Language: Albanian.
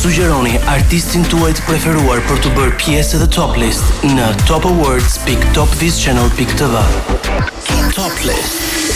Sugjeroni artistin tuaj të preferuar për të bërë pjesë e The Top List në topawards.topvischannel.tv. Top List.